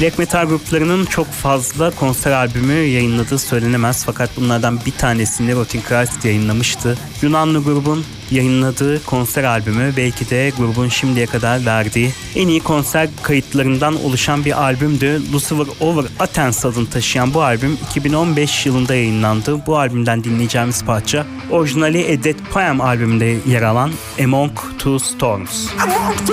Black metal gruplarının çok fazla konser albümü yayınladığı söylenemez, fakat bunlardan bir tanesini Rotting Christ yayınlamıştı. Yunanlı grubun yayınladığı konser albümü belki de grubun şimdiye kadar verdiği en iyi konser kayıtlarından oluşan bir albümdü. Lucifer Over Athens adını taşıyan bu albüm 2015 yılında yayınlandı. Bu albümden dinleyeceğimiz parça orijinali A Dead Poem albümünde yer alan Among Two Storms.